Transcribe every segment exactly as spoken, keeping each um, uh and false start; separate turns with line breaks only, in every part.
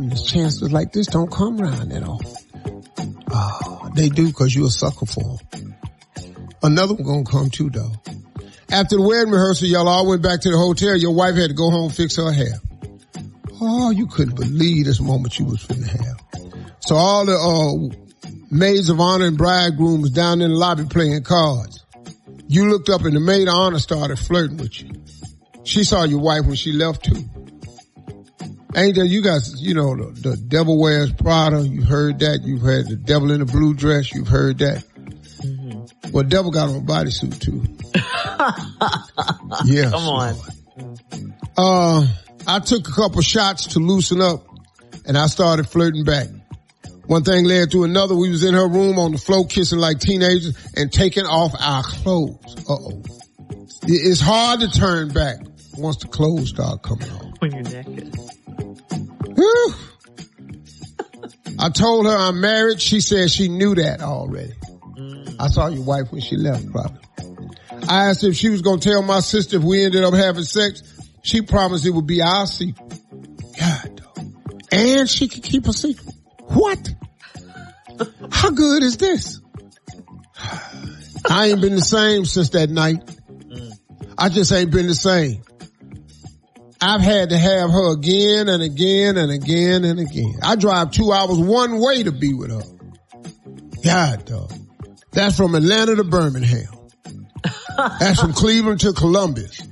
the chances like this don't come around at all. Oh, they do because you're a sucker for them. Another one gonna come too, though. After the wedding rehearsal, y'all all went back to the hotel. Your wife had to go home and fix her hair. Oh, you couldn't believe this moment you was finna have. So all the uh maids of honor and bridegrooms down in the lobby playing cards. You looked up and the maid of honor started flirting with you. She saw your wife when she left too. Ain't that, you guys, you know, the, the devil wears Prada. You heard that. You've heard the devil in a blue dress. You've heard that. Mm-hmm. Well, devil got on a bodysuit too. Yeah.
Come on.
Uh, I took a couple shots to loosen up and I started flirting back. One thing led to another. We was in her room on the floor kissing like teenagers and taking off our clothes. Uh-oh. It's hard to turn back once the clothes start coming off.
When you're naked.
Whew. I told her I'm married. She said she knew that already. Mm. I saw your wife when she left, probably. I asked her if she was going to tell my sister if we ended up having sex. She promised it would be our secret. God, dog. And she could keep a secret. What? How good is this? I ain't been the same since that night. Mm. I just ain't been the same. I've had to have her again and again and again and again. I drive two hours one way to be with her. God, dog. That's from Atlanta to Birmingham. That's from Cleveland to Columbus.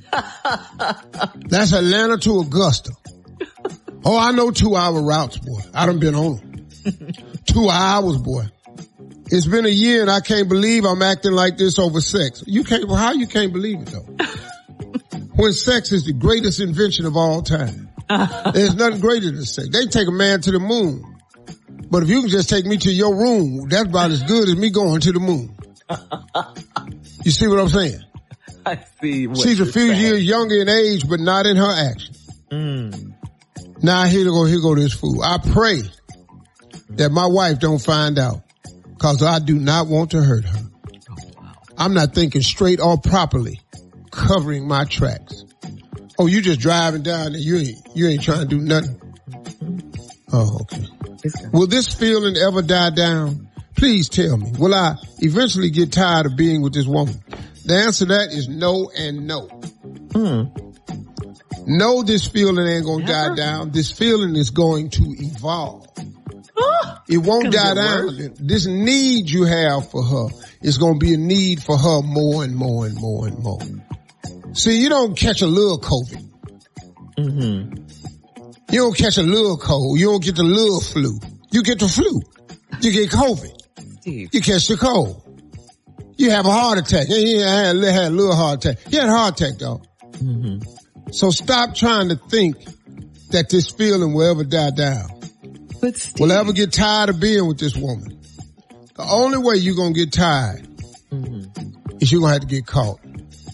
That's Atlanta to Augusta. Oh, I know two hour routes, boy. I done been on them. Two hours, boy. It's been a year and I can't believe I'm acting like this over sex. You can't, well, how you can't believe it though? When sex is the greatest invention of all time. There's nothing greater than sex. They take a man to the moon. But if you can just take me to your room, that's about as good as me going to the moon. You see what I'm saying?
I see what
She's a few
saying.
years younger in age, but not in her action. Mm. Now here go, here go this fool. I pray that my wife don't find out, cause I do not want to hurt her. Oh, wow. I'm not thinking straight or properly, covering my tracks. Oh, you just driving down there. You ain't, you ain't trying to do nothing. Oh, okay. Will this feeling ever die down? Please tell me. Will I eventually get tired of being with this woman? The answer to that is no and no. Mm. No, this feeling ain't gonna Never. die down. This feeling is going to evolve. It won't die down. Worse. This need you have for her is going to be a need for her more and more and more and more. See, you don't catch a little COVID. Mm-hmm. You don't catch a little cold. You don't get the little flu. You get the flu. You get COVID. Steve. You catch the cold. You have a heart attack. Yeah, yeah, I had, I had a little heart attack. You had a heart attack, though. Mm-hmm. So stop trying to think that this feeling will ever die down.
But Steve,
will ever get tired of being with this woman. The only way you're going to get tired mm-hmm. is you're going to have to get caught.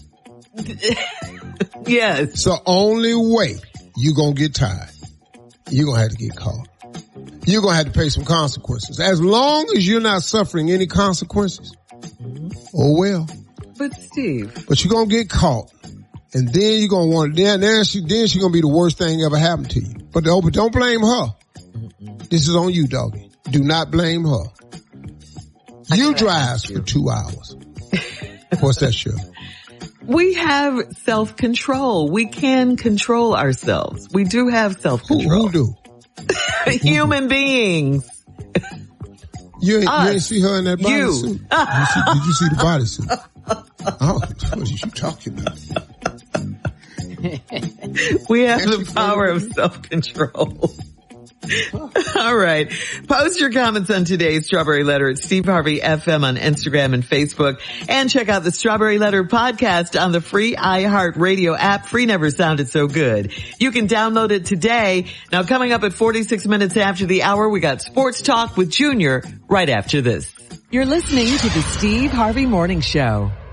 Yes.
It's the only way you're going to get tired. You're going to have to get caught. You're going to have to pay some consequences. As long as you're not suffering any consequences, mm-hmm. oh well.
But Steve.
But you're going to get caught. And then you're going to want, then, then she, then she's going to be the worst thing ever happened to you. But don't, but don't blame her. Mm-mm. This is on you, doggy. Do not blame her. You drive for two hours. What's that show?
We have self-control. We can control ourselves. We do have self-control.
Who, who do?
Human beings.
You ain't, you ain't see her in that bodysuit.
You.
You see, did you see the bodysuit? Oh, what are you talking about?
We have the power of self-control. All right. Post your comments on today's Strawberry Letter at Steve Harvey F M on Instagram and Facebook. And check out the Strawberry Letter podcast on the free iHeartRadio app. Free never sounded so good. You can download it today. Now coming up at forty-six minutes after the hour, we got Sports Talk with Junior right after this.
You're listening to the Steve Harvey Morning Show.